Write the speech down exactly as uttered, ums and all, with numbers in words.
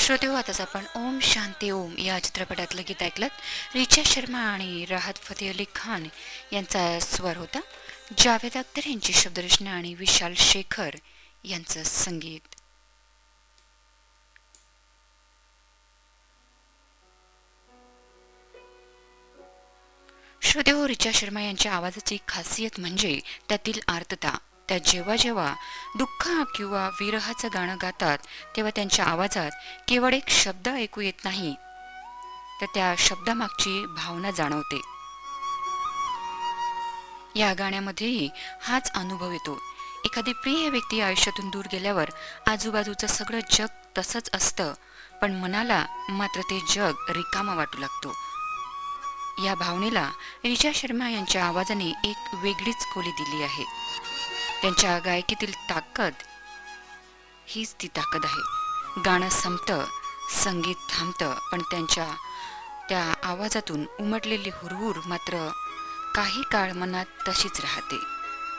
श्रोतेहो, आताच आपण ओम शांती ओम या चित्रपटातलं गीत ऐकलं. रिचा शर्मा आणि राहत फतेह अली खान यांचा स्वर होता. जावेद अख्तर यांची शब्दरचना आणि विशाल शेखर यांचं संगीत. श्रोतेहो, रिचा शर्मा यांच्या आवाजाची खासियत म्हणजे त्यातील आर्तता. त्या जेव्हा जेव्हा दुःख किंवा विरहाचं गाणं गातात तेव्हा त्यांच्या आवाजात केवळ एक शब्द ऐकू येत नाही, तर त्या शब्दामागची भावना जाणवते. या गाण्यामध्येही हाच अनुभव येतो. एखादी प्रिय व्यक्ती आयुष्यातून दूर गेल्यावर आजूबाजूचं सगळं जग तसंच असतं, पण मनाला मात्र ते जग रिकामा वाटू लागतो. या भावनेला रिचा शर्मा यांच्या आवाजाने एक वेगळीच खोली दिली आहे. त्यांच्या गायकीतील ताकद हीच ती ताकद आहे. गाणं संपतं, संगीत थांबतं, पण त्यांच्या त्या आवाजातून उमटलेली हुरहुर मात्र काही काळ मनात तशीच राहते.